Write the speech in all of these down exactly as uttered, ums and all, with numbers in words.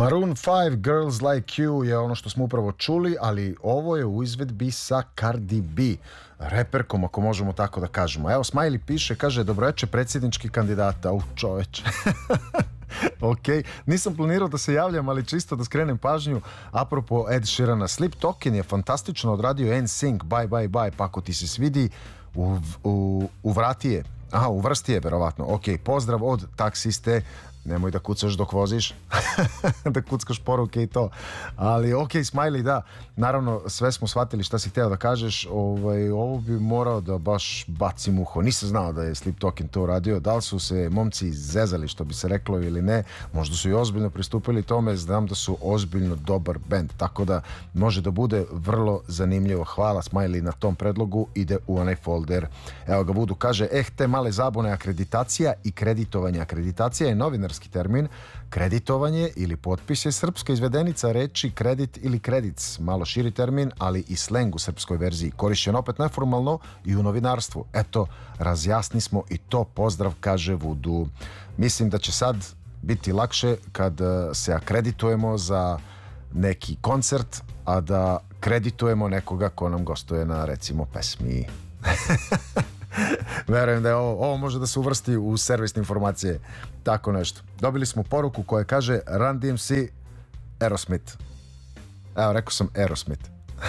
Maroon five, Girls Like You je ono što smo upravo čuli, ali ovo je u izvedbi sa Cardi B, reperkom, ako možemo tako da kažemo. Evo, Smiley piše, kaže, dobroveče predsjednički kandidata. U, čoveče. Ok, nisam planirao da se javljam, ali čisto da skrenem pažnju apropo Ed Sheerana. Sleep Token je fantastično odradio N Sync, Bye Bye Bye, pa ako ti se svidi, u, u, uvrati je. Aha, uvrsti je, verovatno. Ok, pozdrav od taksiste. Nemoj da kucaš dok voziš, da kuckaš poruke i to. Ali ok, Smiley, da, naravno sve smo shvatili šta si hteo da kažeš. Ovaj, ovo bi morao da baš bacim uho. Nisam znao da je Sleep Token to radio. Da li su se momci zezali, što bi se reklo, ili ne. Možda su i ozbiljno pristupili tome. Znam da su ozbiljno dobar bend, tako da može da bude vrlo zanimljivo. Hvala, Smiley, na tom predlogu. Ide u onaj folder. Evo ga, Vudu kaže, eh, te male zabune, akreditacija i kreditovanje. Akreditacija je novinar termin, kreditovanje ili potpis je srpska izvedenica reči kredit ili kredic, malo širi termin, ali i sleng u srpskoj verziji, korišćen opet neformalno i u novinarstvu. Eto, razjasni smo i to, pozdrav, kaže Vudu. Mislim da će sad biti lakše kad se akreditujemo za neki koncert, a da kreditujemo nekoga ko nam gostuje na, recimo, pesmi. Verujem da je ovo, ovo može da se uvrsti u servisne informacije, tako nešto. Dobili smo poruku koja kaže Run D M C Aerosmith. Evo, rekao sam Aerosmith.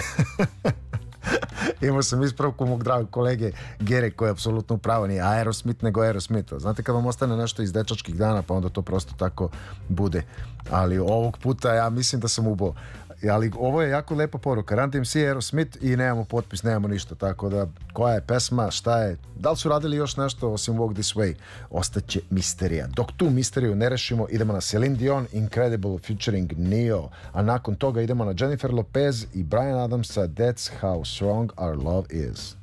Imao sam ispravku mog dragog kolege Gere, koji je apsolutno pravo, nije Aerosmith nego Aerosmith. Znate kad vam ostane nešto iz dečačkih dana, pa onda to prosto tako bude. Ali ovog puta ja mislim da sam ubao. Ali ovo je jako lepa poruka. Run D M C Aerosmith i nemamo potpis, nemamo ništa. Tako da, koja je pesma, šta je, da li su radili još nešto osim Walk This Way, ostaće misterija. Dok tu misteriju ne rešimo, idemo na Celine Dion, Incredible featuring Neo, a nakon toga idemo na Jennifer Lopez i Bryan Adamsa, That's How Strong Our Love Is.